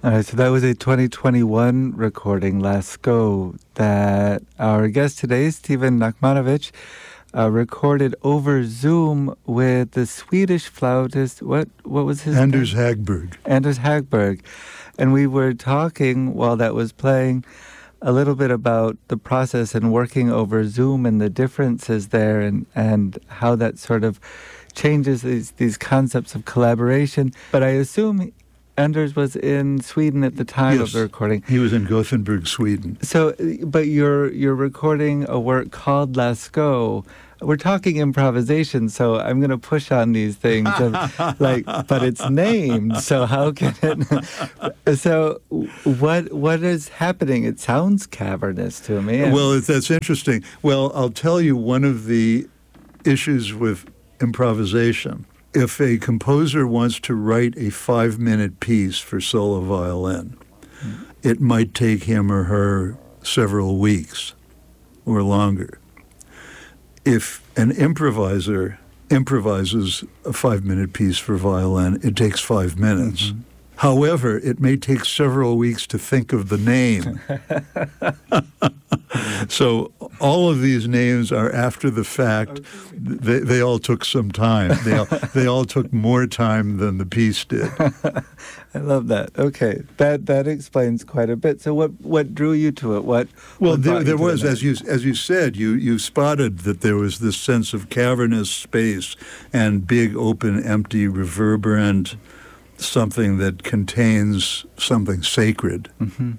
All right, so that was a 2021 recording, Lascaux, that our guest today, Stephen Nachmanovich, recorded over Zoom with the Swedish flautist. What was his Anders name? Hagberg. Anders Hagberg. And we were talking while that was playing a little bit about the process and working over Zoom and the differences there and how that sort of changes these concepts of collaboration. But I assume Anders was in Sweden at the time of the recording. He was in Gothenburg, Sweden. So, but you're recording a work called Lascaux. We're talking improvisation, so I'm going to push on these things, but it's named. So how can it? So what is happening? It sounds cavernous to me. Well, that's interesting. Well, I'll tell you one of the issues with improvisation. If a composer wants to write a 5-minute piece for solo violin, it might take him or her several weeks or longer. If an improviser improvises a 5-minute piece for violin, it takes 5 minutes. Mm-hmm. However, it may take several weeks to think of the name. So all of these names are after the fact. They all took some time. They all took more time than the piece did. I love that. Okay, that explains quite a bit. So what drew you to it? There was, as you said, you spotted that there was this sense of cavernous space and big, open, empty, reverberant, something that contains something sacred. Mm-hmm.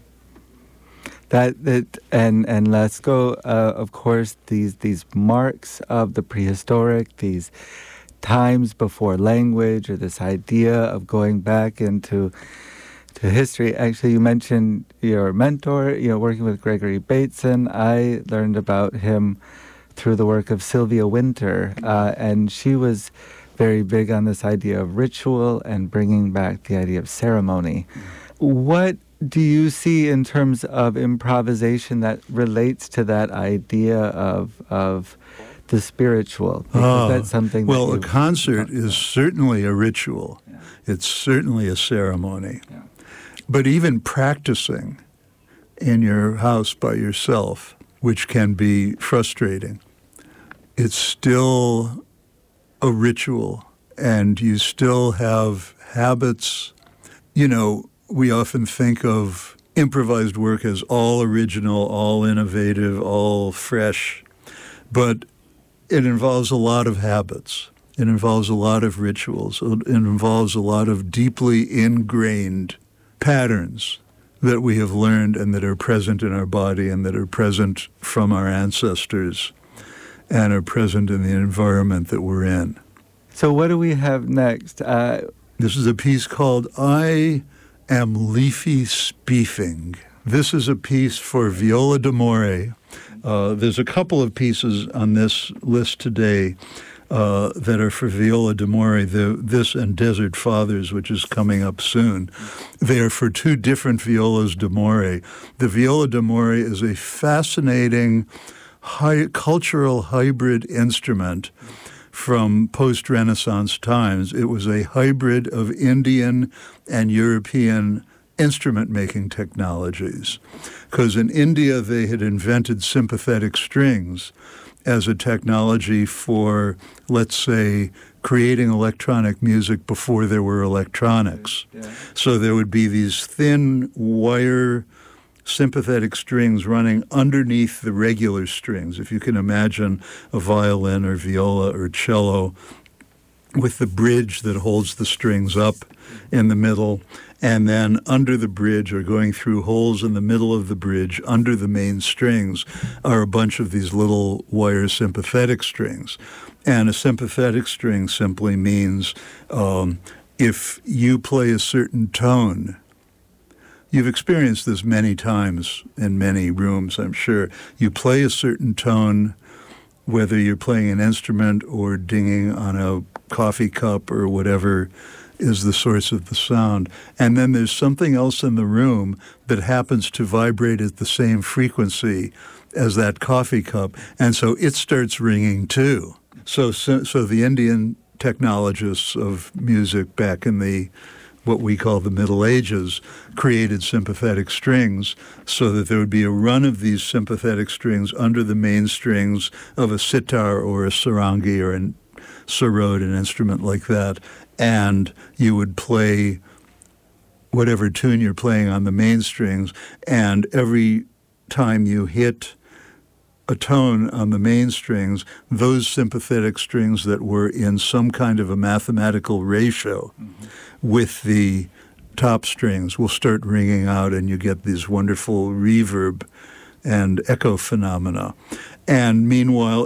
And Lascaux, of course, these marks of the prehistoric, these times before language, or this idea of going back into history. Actually, you mentioned your mentor, working with Gregory Bateson. I learned about him through the work of Sylvia Wynter, and she was very big on this idea of ritual and bringing back the idea of ceremony. What do you see in terms of improvisation that relates to that idea of the spiritual? Because that's something. Well, a concert is certainly a ritual. Yeah. It's certainly a ceremony. Yeah. But even practicing in your house by yourself, which can be frustrating, it's still a ritual, and you still have habits. We often think of improvised work as all original, all innovative, all fresh, but it involves a lot of habits. It involves a lot of rituals. It involves a lot of deeply ingrained patterns that we have learned and that are present in our body and that are present from our ancestors and are present in the environment that we're in. So what do we have next? This is a piece called I Am Leafy Spiefing. This is a piece for viola d'amore. There's a couple of pieces on this list today that are for viola d'amore. This and Desert Fathers, which is coming up soon. They are for two different violas d'amore. The viola d'amore is a fascinating cultural hybrid instrument from post-Renaissance times. It was a hybrid of Indian and European instrument-making technologies, because in India they had invented sympathetic strings as a technology for, let's say, creating electronic music before there were electronics. Yeah. So there would be these thin wire sympathetic strings running underneath the regular strings. If you can imagine a violin or viola or cello with the bridge that holds the strings up in the middle, and then under the bridge or going through holes in the middle of the bridge under the main strings are a bunch of these little wire sympathetic strings. And a sympathetic string simply means if you play a certain tone, you've experienced this many times in many rooms, I'm sure. You play a certain tone, whether you're playing an instrument or dinging on a coffee cup or whatever is the source of the sound. And then there's something else in the room that happens to vibrate at the same frequency as that coffee cup. And so it starts ringing too. So the Indian technologists of music back in the what we call the Middle Ages, created sympathetic strings so that there would be a run of these sympathetic strings under the main strings of a sitar or a sarangi or a sarod, an instrument like that, and you would play whatever tune you're playing on the main strings, and every time you hit a tone on the main strings, those sympathetic strings that were in some kind of a mathematical ratio with the top strings will start ringing out, and you get these wonderful reverb and echo phenomena. And meanwhile,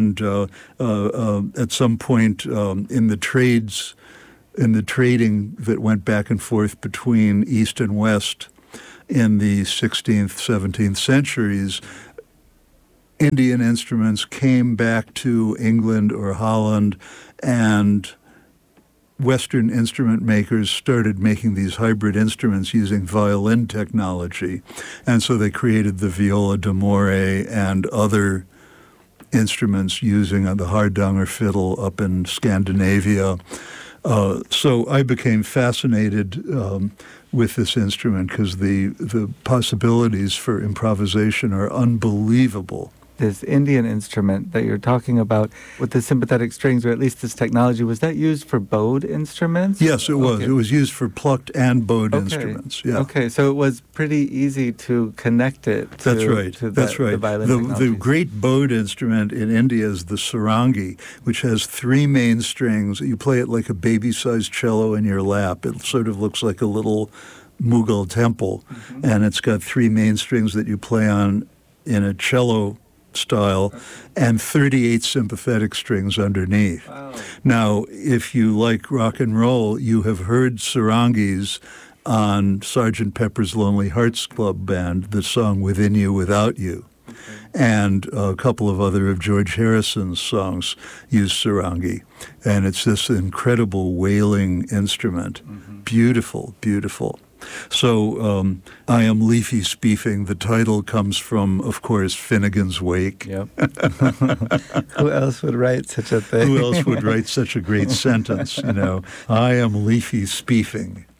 at some point in the trading that went back and forth between East and West in the 16th, 17th centuries, Indian instruments came back to England or Holland, and Western instrument makers started making these hybrid instruments using violin technology. And so they created the viola d'amore and other instruments using the hardanger fiddle up in Scandinavia. So I became fascinated with this instrument because the possibilities for improvisation are unbelievable. This Indian instrument that you're talking about with the sympathetic strings, or at least this technology, was that used for bowed instruments? Yes, it was. Okay. It was used for plucked and bowed instruments. Yeah. Okay, so it was pretty easy to connect it to, That's right. to That's right. the violin The technologies. great bowed instrument in India is the sarangi, which has three main strings. You play it like a baby-sized cello in your lap. It sort of looks like a little Mughal temple, and it's got three main strings that you play on in a cello style, and 38 sympathetic strings underneath. Wow. Now, if you like rock and roll, you have heard sarangis on Sgt. Pepper's Lonely Hearts Club Band, the song Within You, Without You. Okay. And a couple of other of George Harrison's songs use sarangi. And it's this incredible wailing instrument. Beautiful, beautiful. So I Am Leafy Spiffing. The title comes from, of course, Finnegan's Wake. Yep. Who else would write such a thing? Who else would write such a great sentence, you know? I am leafy spiffing.